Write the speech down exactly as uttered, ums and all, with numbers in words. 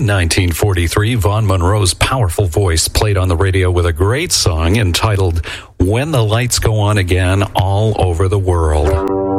In nineteen forty-three, Vaughn Monroe's powerful voice played on the radio with a great song entitled When the Lights Go On Again All Over the World.